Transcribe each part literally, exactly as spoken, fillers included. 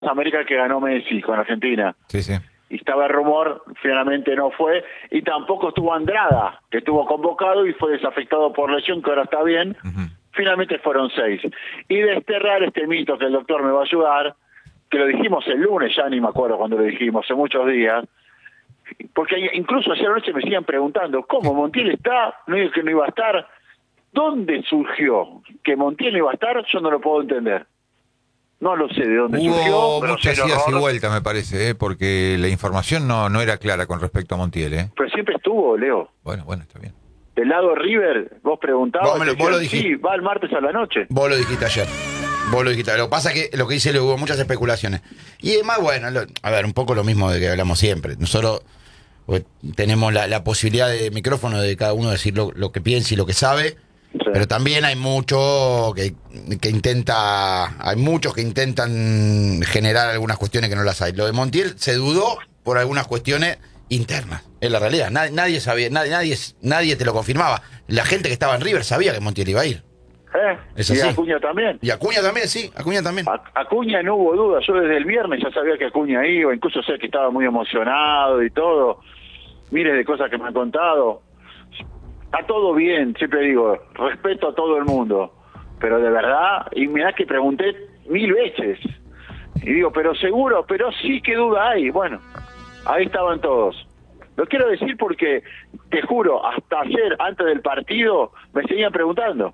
América que ganó Messi con Argentina. Sí, sí. Y estaba el rumor, finalmente no fue, y tampoco estuvo Andrada, que estuvo convocado y fue desafectado por lesión, que ahora está bien. Uh-huh. Finalmente fueron seis. Y desterrar este mito, que el doctor me va a ayudar, que lo dijimos el lunes, ya ni me acuerdo cuando lo dijimos, hace muchos días, porque incluso ayer anoche me siguen preguntando, ¿cómo Montiel está? No digo que no iba a estar. ¿Dónde surgió que Montiel no iba a estar? Yo no lo puedo entender. No lo sé de dónde Hubo surgió. Hubo muchas idas y vueltas, me parece, ¿eh? Porque la información no, no era clara con respecto a Montiel, ¿eh? Pero siempre estuvo, Leo. Bueno, bueno, está bien. Del lado River, vos preguntabas, vos, lo, vos lo dijiste. Sí, va el martes a la noche. Vos lo dijiste ayer. Vos lo dijiste. Lo que pasa es que lo que dice, hubo muchas especulaciones. Y además, bueno, lo, a ver, un poco lo mismo de que hablamos siempre. Nosotros pues, tenemos la, la posibilidad de micrófono de cada uno decir lo, lo que piensa y lo que sabe. Sí. Pero también hay mucho que, que intenta, hay muchos que intentan generar algunas cuestiones que no las hay. Lo de Montiel se dudó por algunas cuestiones internas, es la realidad. Nadie, nadie sabía, nadie, nadie, nadie te lo confirmaba. La gente que estaba en River sabía que Montiel iba a ir. ¿Eh? ¿Es así? Y Acuña también. Y Acuña también, sí, Acuña también. A, Acuña no hubo duda, yo desde el viernes ya sabía que Acuña iba, incluso sé que estaba muy emocionado y todo. Miles de cosas que me han contado. Está todo bien, siempre digo, respeto a todo el mundo, pero de verdad, y mirá que pregunté mil veces, y digo, pero seguro, pero sí, ¿qué duda hay? Bueno, ahí estaban todos. Lo quiero decir porque, te juro, hasta ayer, antes del partido, me seguían preguntando.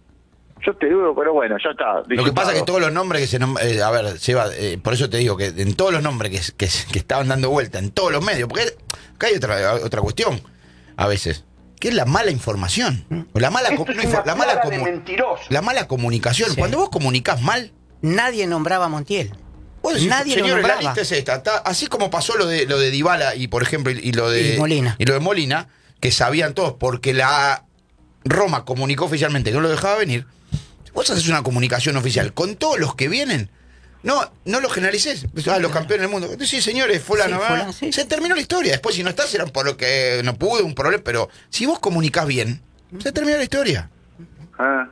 Yo te digo, pero bueno, ya está. Disfrutado. Lo que pasa es que todos los nombres que se nombran, eh, a ver, Seba, eh, por eso te digo que en todos los nombres que, que, que estaban dando vuelta, en todos los medios, porque acá hay otra, otra cuestión, a veces, que es la mala información, o la mala, Esto no, es una la mala, de mentiroso. la mala comunicación. Sí. Cuando vos comunicás mal, nadie nombraba a Montiel. Vos decís, nadie señores, lo nombraba. La lista es esta. Está, así como pasó lo de lo de Dybala y por ejemplo y, y lo de y Molina. y lo de Molina, que sabían todos porque la Roma comunicó oficialmente que no lo dejaba venir. Vos haces una comunicación oficial con todos los que vienen. No, no lo generalicés. Ah, los campeones del mundo. Sí, señores, fulano, sí, fulano sí. Se terminó la historia. Después, si no estás, eran por lo que no pude, un problema. Pero si vos comunicás bien, se terminó la historia. Ah.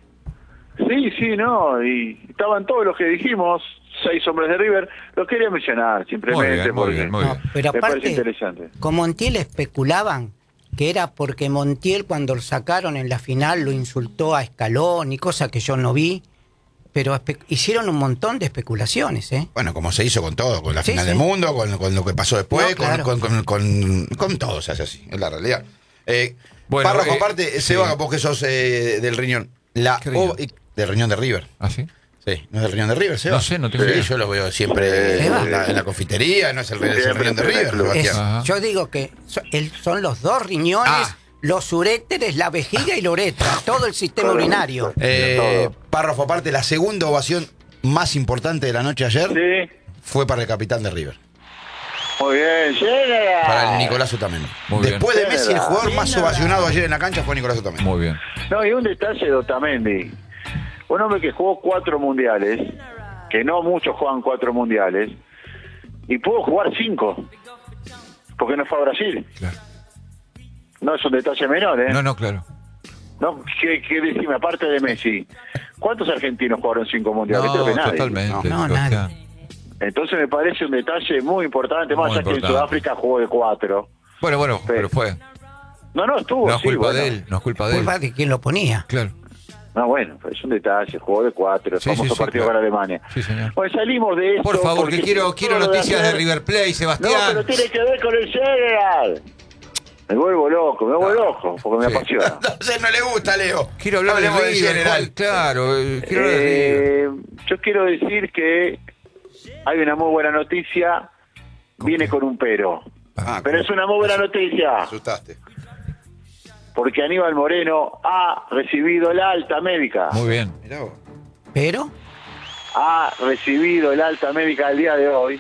Sí, sí, no. Y estaban todos los que dijimos, seis hombres de River. Los quería mencionar, simplemente. Muy bien, muy porque bien, muy bien. No, pero me aparte, parece interesante. Con Montiel especulaban que era porque Montiel, cuando lo sacaron en la final, lo insultó a Scaloni, cosa que yo no vi. Pero hicieron un montón de especulaciones, ¿eh? Bueno, como se hizo con todo, con la sí, final sí. del mundo, con, con lo que pasó después, no, claro. con, con, con, con, con todo se hace así, es la realidad. Eh, bueno, párrafo eh, aparte, sí. Seba, vos que sos eh, del riñón. La riñón? O, del riñón de River. ¿Ah, sí? Sí, ¿no es del riñón de River, Seba? No sé, no tengo sí, idea. Yo lo veo siempre en la, en la confitería, no es el, sí, es el riñón de River. Es, yo digo que son los dos riñones... Ah. Los uréteres, la vejiga y la uretra, todo el sistema todo, urinario. Eh, párrafo aparte, la segunda ovación más importante de la noche ayer sí. fue para el capitán de River. Muy bien, llega. Para el Nicolás Otamendi. Muy Después bien. de Messi, el jugador más ovacionado ayer en la cancha fue Nicolás Otamendi. Muy bien. No, y un detalle de Otamendi. Un hombre que jugó cuatro mundiales, que no muchos juegan cuatro mundiales, y pudo jugar cinco, porque no fue a Brasil. Claro. No es un detalle menor, ¿eh? No, no, claro. No, ¿qué, qué decime? Aparte de Messi, ¿cuántos argentinos jugaron cinco mundiales? No, Creo que nadie. totalmente. No, no nadie. Entonces me parece un detalle muy importante, Muy más allá importante. que en Sudáfrica jugó de cuatro. Bueno, bueno, pero, pero fue. No, no, estuvo, No es sí, culpa bueno. de él, no es culpa de él. Culpa de quién lo ponía. Claro. No, bueno, pero es un detalle, jugó de cuatro, Sí, famoso sí, sí, partido claro. con Alemania. Sí, señor. Pues salimos de esto. Por favor, porque que quiero, quiero todo lo noticias de ayer- River Plate, No, Sebastián. pero tiene que ver con el General. Me vuelvo loco, me vuelvo loco, porque me Sí. apasiona. Entonces no le gusta, Leo. Quiero hablar de Hablemos del River, general. Juan, claro. eh, Quiero hablar de River. Eh, yo quiero decir que hay una muy buena noticia, viene con un pero. Ah, Pero ¿cómo? es una muy buena Me noticia, asustaste. porque Aníbal Moreno ha recibido la alta médica. Muy bien. Mirá vos. Pero, Ha recibido el alta médica el día de hoy.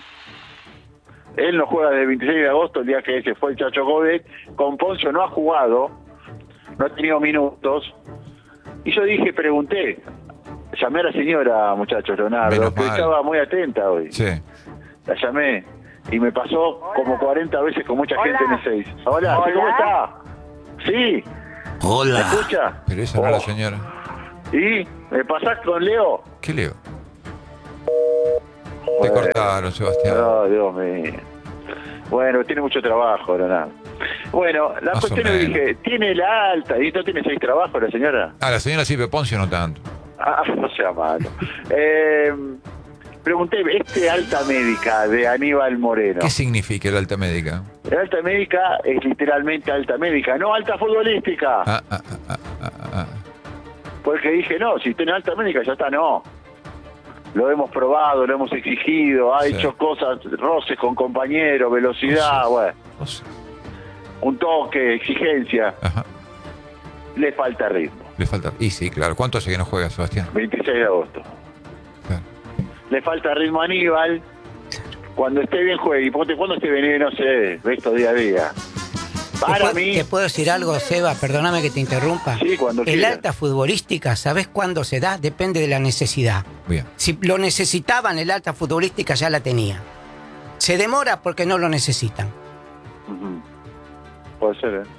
Él no juega desde el veintiséis de agosto, el día que se fue el Chacho Godet. Con Poncio no ha jugado, no ha tenido minutos. Y yo dije, pregunté, llamé a la señora, muchachos, Leonardo, Menos que mal. estaba muy atenta hoy. Sí. La llamé y me pasó como cuarenta veces con mucha Hola. gente en el seis. Hola, Hola. ¿cómo está? Sí, ¿me Hola. escucha? Pero esa no es la Oh. señora. ¿Y me pasás con Leo? ¿Qué leo? Te Bueno. cortaron, Sebastián. No, Dios mío. Bueno, tiene mucho trabajo, no nada. Bueno, la Más o cuestión es, menos. dije, tiene la alta, ¿y no tiene seis trabajos la señora? Ah, la señora Silvia Poncio no tanto. Ah, no sea malo. Eh, pregunté, ¿este alta médica de Aníbal Moreno? ¿Qué significa el alta médica? El alta médica es literalmente alta médica, no alta futbolística. Ah, ah, ah, ah, ah, ah. Porque dije, no, si tiene alta médica ya está, no. Lo hemos probado, lo hemos exigido, ha Sí. hecho cosas, roces con compañeros, velocidad, Roces. bueno, No sé. un toque, exigencia. Ajá. Le falta ritmo. Le falta. Y sí, claro. ¿Cuánto hace que no juega, Sebastián? veintiséis de agosto. Claro. Le falta ritmo a Aníbal. Cuando esté bien juegue. Y ponte cuando esté bien, no sé, esto día a día. ¿Te Para puedo, mí, te puedo decir algo, Seba? Perdóname que te interrumpa. Sí, cuando El quieras. alta futbolística, ¿sabes cuándo se da? Depende de la necesidad. Bien. Si lo necesitaban, el alta futbolística ya la tenía. Se demora porque no lo necesitan. Ujú. Puede ser, ¿eh?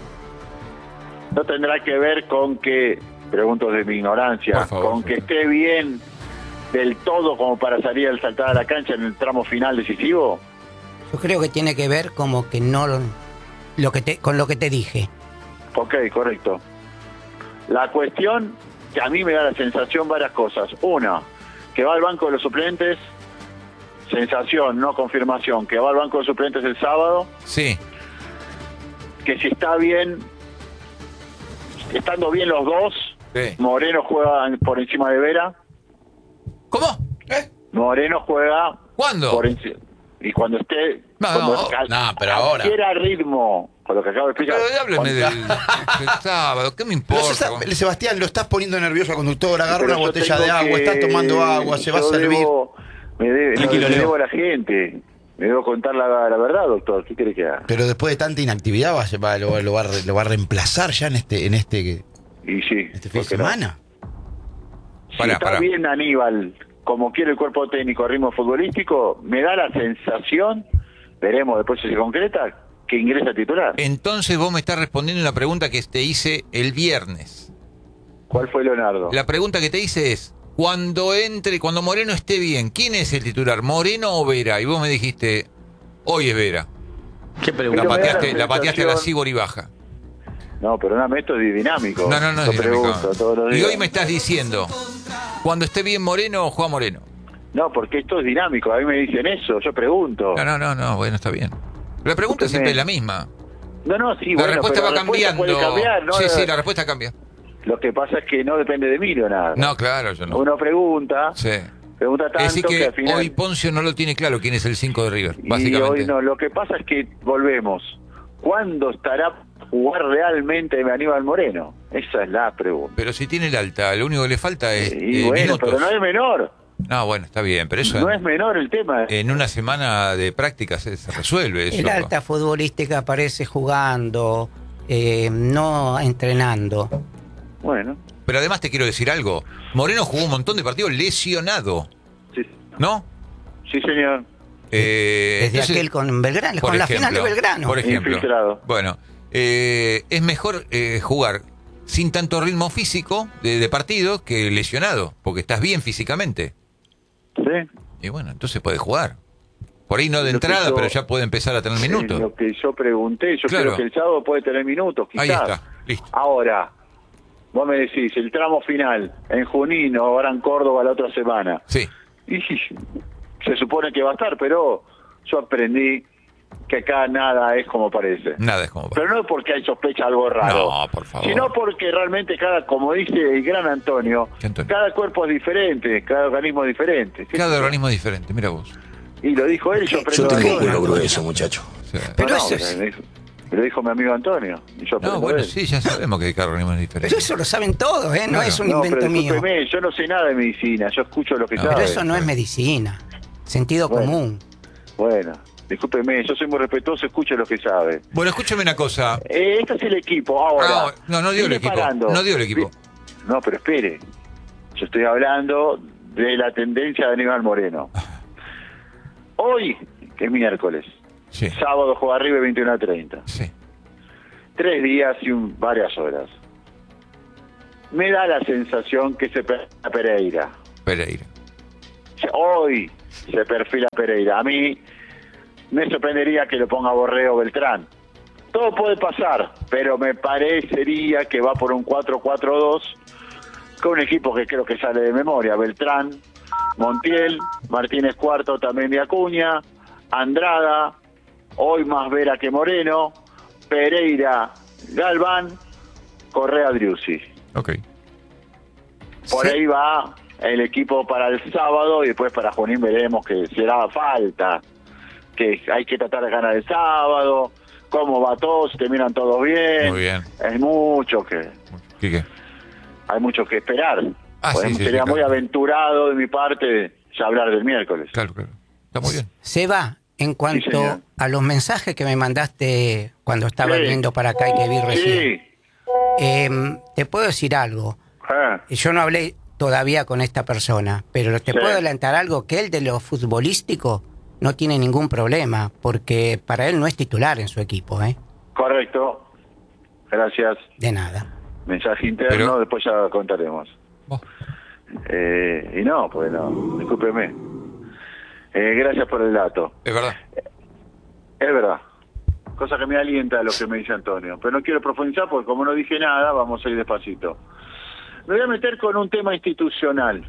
No tendrá que ver con que, pregunto de mi ignorancia, Por favor. con que esté bien del todo como para salir al saltar a la cancha en el tramo final decisivo. Yo creo que tiene que ver como que no lo, lo que te, con lo que te dije. Ok, correcto. La cuestión que a mí me da la sensación varias cosas. Una, que va al banco de los suplentes, sensación, no confirmación, que va al banco de los suplentes el sábado, Sí. que si está bien, estando bien los dos, Sí. Moreno juega por encima de Vera, ¿Cómo? ¿Eh? Moreno juega ¿Cuándo? por encima. Y cuando esté... No, cuando no, cal- no, pero ahora. adquiera ritmo, con lo que acabo de explicar. Pero hábleme cuando- del, del sábado. ¿Qué me Pero importa? se está- Sebastián, lo estás poniendo nervioso al conductor. Agarra Pero una yo botella tengo de agua, que- está tomando agua, se va a yo servir. debo- me debe- Tranquilo, me Leo. debo a la gente. Me debo contar la, la verdad, doctor. ¿Qué quiere que haga? Pero después de tanta inactividad va, va- lo, lo va, a re- lo va a reemplazar ya en este en este, Y sí. este fin ¿por de qué no? semana. Si Pará, está pará. bien Aníbal, como quiere el cuerpo técnico a ritmo futbolístico, me da la sensación, veremos después si se concreta, que ingresa titular. Entonces vos me estás respondiendo una pregunta que te hice el viernes. ¿Cuál fue Leonardo? La pregunta que te hice es, cuando entre, cuando Moreno esté bien, ¿quién es el titular? ¿Moreno o Vera? Y vos me dijiste, hoy es Vera. ¿Qué La pregunta? Pero me da pateaste, la la pateaste a la sensación- Sibor y baja. No, perdóname, esto es dinámico. No, no, no Yo es dinámico. pregunto todos los Y días. hoy me estás diciendo, cuando esté bien Moreno, juega Moreno. No, porque esto es dinámico. A mí me dicen eso, yo pregunto. No, no, no, no, bueno, está bien. La pregunta Usted siempre me- es la misma. No, no, sí, La bueno, respuesta pero va la respuesta cambiando. puede cambiar, ¿no? Sí, sí, la respuesta cambia. Lo que pasa es que no depende de mí, Leonardo. No, claro, yo no. Uno pregunta, Sí. pregunta tanto Es decir que, que al final... hoy Poncio no lo tiene claro quién es el cinco de River, y básicamente. hoy no, lo que pasa es que volvemos. ¿Cuándo estará a jugar realmente Aníbal Moreno? Esa es la pregunta. Pero si tiene el alta, lo único que le falta es Y eh, bueno, minutos. pero no es menor. No, bueno, está bien, pero eso No en, es menor el tema. en una semana de práctica se, se resuelve eso. El alta futbolística aparece jugando, eh, no entrenando. Bueno, Pero además te quiero decir algo. Moreno jugó un montón de partidos lesionado, sí, ¿no? sí señor. Eh, Desde entonces, aquel con Belgrano, por con la ejemplo, final de Belgrano. Por ejemplo. Infiltrado. Bueno, eh, es mejor eh, jugar sin tanto ritmo físico de, de partido que lesionado, porque estás bien físicamente. ¿Sí? Y bueno, entonces puede jugar. Por ahí no de Lo que entrada, yo- pero ya puede empezar a tener minutos. Es lo que yo pregunté, yo Claro. creo que el sábado puede tener minutos, quizás. Ahí está, listo. Ahora, vos me decís, el tramo final, en Junín o ahora en Córdoba la otra semana. Sí, Y se supone que va a estar, pero yo aprendí que acá nada es como parece. nada es como para. Pero no porque hay sospecha algo raro. No, por favor. Sino porque realmente cada, como dice el gran Antonio, ¿Qué Antonio? cada cuerpo es diferente, cada organismo es diferente. ¿Qué Cada sé yo? organismo es diferente, mira vos. Y lo dijo él y yo Yo aprendo Yo tengo de un él. culo grueso, muchacho. O sea, Pero No, eso no, es- me dijo- me lo dijo mi amigo Antonio. Y yo aprendo no, bueno, de él. sí, ya sabemos que cada organismo es diferente. Pero eso lo saben todos, ¿eh? No Claro. es un No, invento pero mío. discúlpeme, yo no sé nada de medicina, yo escucho lo que No, sabe. Pero eso no es medicina. Sentido Bueno. común. Bueno, discúlpeme, yo soy muy respetuoso, escucho lo que sabe. Bueno, escúchame una cosa. Eh, este es el equipo, ahora. Ah, no, no dio el viene equipo. parando. No dio el equipo. No, pero espere. Yo estoy hablando de la tendencia de Aníbal Moreno. Hoy, que es miércoles, Sí, sábado juega River veintiuno a treinta. sí. Tres días y un- varias horas. Me da la sensación que se Pereira. Pereira. Hoy, se perfila Pereira. A mí me sorprendería que lo ponga Borré o Beltrán. Todo puede pasar, pero me parecería que va por un cuatro cuatro dos con un equipo que creo que sale de memoria. Beltrán, Montiel, Martínez Cuarto también de Acuña, Andrada, hoy más Vera que Moreno, Pereira, Galván, Correa, Driussi. Ok. Por Sí. ahí va el equipo para el sábado y después para Junín veremos que será falta, que hay que tratar de ganar el sábado, cómo va todo, si terminan todos bien. Muy bien. Es mucho que, ¿Qué, qué? hay mucho que esperar. Ah, Pues sí, sí, sería sí, muy claro. aventurado de mi parte ya hablar del miércoles. Claro, claro. Está muy bien. Seba, en cuanto señor. a los mensajes que me mandaste cuando estaba Sí. viniendo para acá y que vi recién, Sí. eh, te puedo decir algo. Ah, Yo no hablé todavía con esta persona, pero te Sí. puedo adelantar algo, que él de lo futbolístico no tiene ningún problema, porque para él no es titular en su equipo, ¿eh? correcto. Gracias. De nada. Mensaje interno, Pero- después ya contaremos. Vos. Eh, y no, pues no, discúlpeme. Eh, gracias por el dato. Es verdad. Es verdad. Cosa que me alienta lo que me dice Antonio. Pero no quiero profundizar porque como no dije nada, vamos a ir despacito. Me voy a meter con un tema institucional.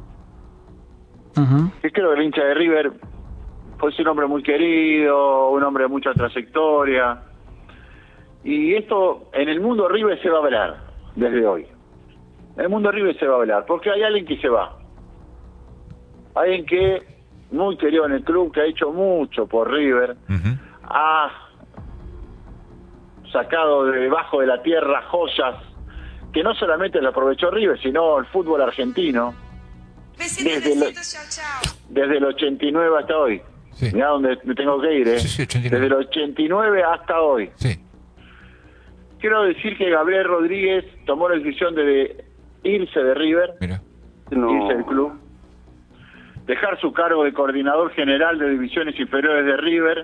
Que creo que el hincha de River fue un hombre muy querido, un hombre de mucha trayectoria. Y esto en el mundo River se va a hablar desde hoy. En el mundo River se va a hablar porque hay alguien que se va. Alguien que muy querido en el club, que ha hecho mucho por River, Ujú. ha sacado de debajo de la tierra joyas que no solamente le aprovechó River, sino el fútbol argentino, desde, lo- desde el ochenta y nueve hasta hoy. Sí. Mirá dónde me tengo que ir, ¿eh? Sí, sí, ochenta y nueve. Desde el ochenta y nueve hasta hoy. Sí. Quiero decir que Gabriel Rodríguez tomó la decisión de, de irse de River, Mira. irse del club, dejar su cargo de coordinador general de divisiones inferiores de River.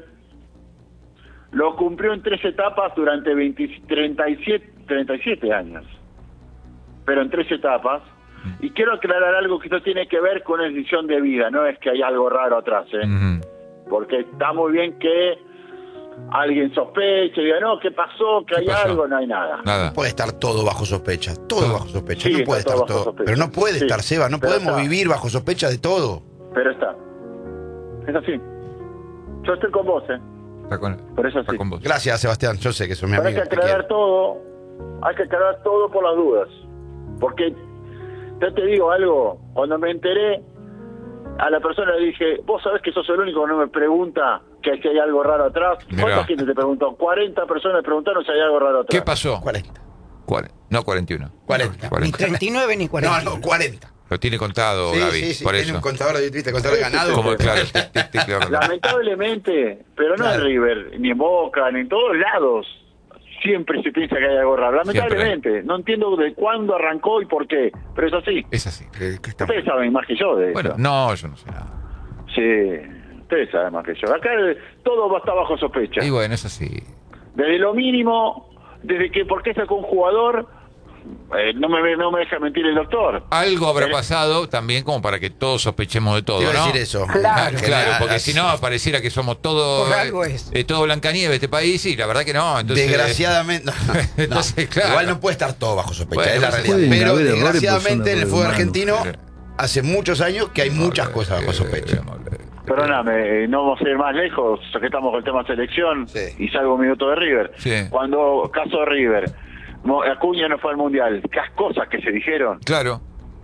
Lo cumplió en tres etapas durante veinte, treinta y siete, treinta y siete años, pero en tres etapas. Y quiero aclarar algo que esto tiene que ver con una decisión de vida, no es que hay algo raro atrás, ¿eh? Ujú. Porque está muy bien que alguien sospeche, diga, no, ¿qué pasó? Que ¿Qué hay pasó? algo, no hay nada. Nada. Puede estar todo bajo sospecha, todo Todo. bajo sospecha, Sí, no está puede todo estar bajo todo. sospecha. Pero no puede Sí, estar, Seba, no pero podemos está. vivir bajo sospecha de todo. Pero está. Es así. Yo estoy con vos, ¿eh? Está con, Por eso está sí. con vos. Gracias, Sebastián, yo sé que sos mi Pero hay que amigo. te aclarar quiero. todo, hay que aclarar todo por las dudas. Porque, yo te digo algo, cuando me enteré, a la persona le dije, vos sabés que sos el único que no me pregunta que si hay algo raro atrás. Mirá. ¿Cuánta gente te preguntó? cuarenta personas me preguntaron si hay algo raro atrás. ¿Qué pasó? cuarenta. Cuare- No, cuarenta y uno. cuarenta. Ni cuarenta. treinta y nueve ni cuarenta. No, no, cuarenta. Lo tiene contado, Sí, Gaby, sí, sí, por tiene eso. un contador, ¿viste? Contador Sí, sí, ganado. Como, claro, tic, tic, tic, claro. Lamentablemente, pero no Claro. en River, ni en Boca, ni en todos lados, siempre se piensa que hay algo raro. Lamentablemente, no entiendo de cuándo arrancó y por qué, pero es así. Es así. Que- que está- Ustedes saben más que yo de Bueno, eso. no, yo no sé nada. Sí, ustedes saben más que yo. Acá eh, todo va a estar bajo sospecha. Y bueno, es así. Desde lo mínimo, desde que por qué sacó un jugador, eh, no, me, no me deja mentir el doctor. Algo habrá Eh, pasado también como para que todos sospechemos de todo, Te iba a ¿no? decir eso. Claro. Que Claro, nada, porque si no pareciera que somos todos Por algo es. eh, todo Blancanieves este país y la verdad que no. Entonces, Desgraciadamente. no, no. Entonces, claro. Igual no puede estar todo bajo sospecha, Bueno, es la eso realidad. pueden Pero haber errores, pues, desgraciadamente son en el fútbol errores argentino humanos. hace muchos años que hay muchas eh, cosas bajo eh, sospecha. eh, Perdóname, eh, no vamos a ir más lejos, ya que estamos con el tema selección Sí. y salgo un minuto de River. Sí. Cuando caso de River, Mo- Acuña no fue al Mundial, ¿qué cosas que se dijeron? Claro.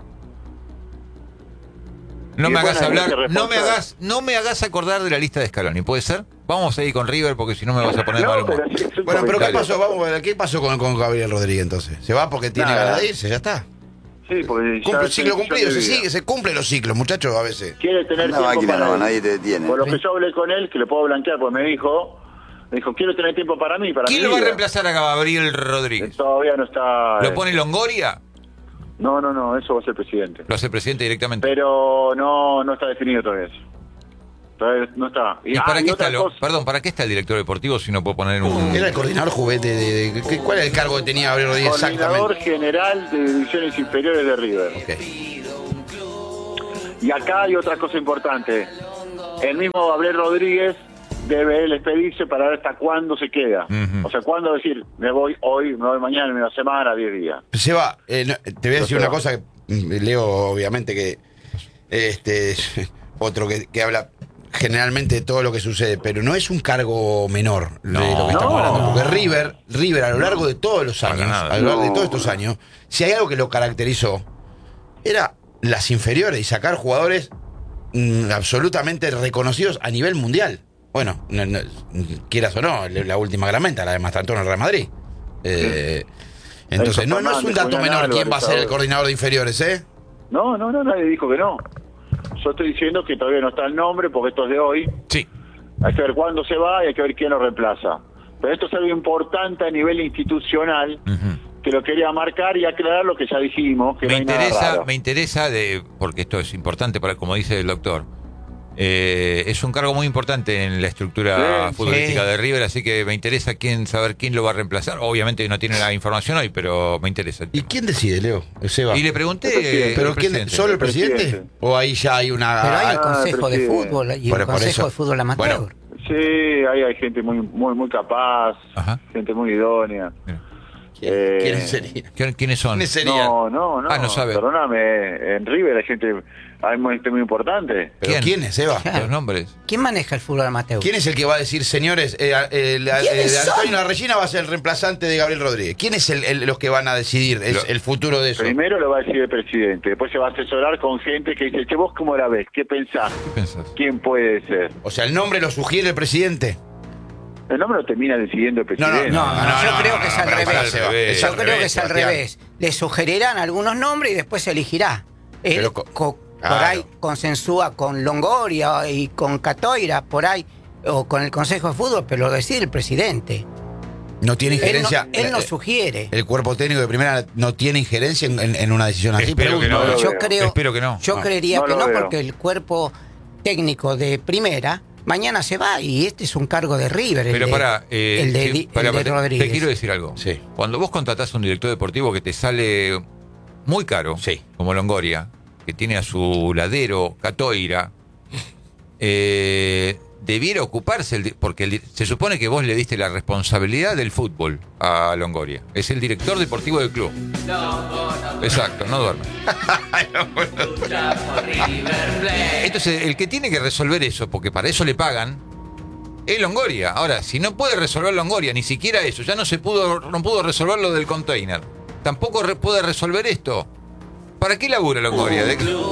No Y me bueno, hagas hay hablar, mucha no me responsabilidad. hagas, no me hagas acordar de la lista de Scaloni, ¿puede ser? Vamos a ir con River porque si no me vas a poner mal No, humor. pero sí es un Bueno, pero ¿qué comentario. pasó? Vamos a ver, ¿qué pasó con, con Gabriel Rodríguez entonces? ¿Se va porque tiene Nada. ganas de irse? Ya está. Sí, porque ya Cumple el es ciclo decisión cumplido, de se vida. sigue, se cumplen los ciclos, muchachos, a veces. Quiere tener Una tiempo máquina para no, él. nadie te detiene. Por lo que yo hablé con él, que le puedo blanquear, pues me dijo, me dijo, quiero tener tiempo para mí, para ¿Quién mi lo va a vida. reemplazar a Gabriel Eh, Rodríguez? Todavía no está... ¿Lo eh, pone Longoria? No, no, no, eso va a ser presidente. ¿Lo hace presidente directamente? Pero no no está definido todavía eso. Todavía no está. ¿Y ah, para y qué otra está lo- cosa, Perdón, ¿para qué está el director deportivo si no puedo poner un... Era el coordinador juguete de, de- ¿qué- ¿Cuál era el cargo que tenía Gabriel Rodríguez coordinador exactamente? general de divisiones inferiores de River. Ok. Y acá hay otra cosa importante. el mismo Gabriel Rodríguez debe él expedirse para ver hasta cuándo se queda. Ujú. O sea, cuándo decir, me voy hoy, me voy mañana, en una semana, diez días. Seba, eh, no, te voy a decir No se una va. cosa que mm, Leo, obviamente, que este otro que, que habla generalmente de todo lo que sucede, pero no es un cargo menor de No. lo que estamos No. hablando, porque River, River a lo largo de todos los Para años, nada. a lo largo de No. todos estos años, si hay algo que lo caracterizó, era las inferiores y sacar jugadores mm, absolutamente reconocidos a nivel mundial. Bueno, no- no, quieras o no, la última gran venta, la de Mastrantón en Real Madrid. Eh, entonces, no, no es un Fernández, dato Julián menor quién va a Álvarez, ser el ahora. coordinador de inferiores, ¿eh? No, no, no, nadie dijo que no. Yo estoy diciendo que todavía no está el nombre porque esto es de hoy. Sí. Hay que ver cuándo se va y hay que ver quién lo reemplaza. Pero esto es algo importante a nivel institucional, Ujú. que lo quería marcar y aclarar lo que ya dijimos, que Me no hay nada interesa, raro. me interesa de, porque esto es importante para, como dice el doctor. Eh, es un cargo muy importante en la estructura Sí, futbolística sí. de River, así que me interesa quién saber quién lo va a reemplazar. Obviamente no tiene la información hoy, pero me interesa. el ¿Y tema. quién decide, Leo? Seba. Y le pregunté. El presidente. ¿Pero al quién? presidente. ¿Solo el presidente? presidente. ¿O ahí ya hay una...? Pero hay un Ah, consejo de presidente. fútbol y Por- un por consejo eso. de fútbol amateur. Bueno. Sí, ahí hay gente muy muy muy capaz, Ajá. gente muy idónea. Mira. ¿Quién, Eh, ¿quiénes serían? ¿Quién- ¿Quiénes son? ¿Quiénes serían? No, no, no. Ah, no sabe. Perdóname, en River hay gente, hay muy- gente muy importante. ¿Pero ¿Quién? quién es, Seba? Claro. Los nombres. ¿Quién maneja el fútbol amateur? ¿Quién es el que va a decir, señores, eh, eh, la- ¿Quiénes eh, Antonio son? Larrellina va a ser el reemplazante de Gabriel Rodríguez? ¿Quién es el, el- los que van a decidir el, Lo- el futuro de eso? Primero lo va a decir el presidente, después se va a asesorar con gente que dice, che, ¿vos cómo la ves? ¿Qué pensás? ¿Qué pensás? ¿Quién puede ser? O sea, el nombre lo sugiere el presidente. El nombre lo termina decidiendo el No, no, presidente. No, no, no, yo no, creo no, que es no, al pero pará, revés. Seba, Es Yo al creo revés, que es al Sebastián. revés. Le sugerirán algunos nombres y después se elegirá. Él Pero co- co- claro. por ahí consensúa con Longoria y con Catoira, por ahí, o con el Consejo de Fútbol, pero lo decide el presidente. No tiene Él no, injerencia. él no eh, sugiere. El cuerpo técnico de primera no tiene injerencia en, en- en una decisión así. Espero que pregunto. no. lo yo veo. creo, Espero que no. Yo No, creería no que lo no, veo. porque el cuerpo técnico de primera mañana se va y este es un cargo de River. el Pero de- para, el de, Di- el de te, Rodríguez. te quiero decir algo. Sí. Cuando vos contratás a un director deportivo que te sale muy caro, Sí. como Longoria, que tiene a su ladero Catoira, eh, debiera ocuparse, el di- porque el di- se supone que vos le diste la responsabilidad del fútbol a Longoria. Es el director deportivo del club. Exacto, no duerme. Entonces, el que tiene que resolver eso, porque para eso le pagan, es Longoria. Ahora, si no puede resolver Longoria, ni siquiera eso, ya no se pudo, no pudo resolver lo del container. Tampoco re- puede resolver esto. ¿Para qué labura Longoria? ¿De qué-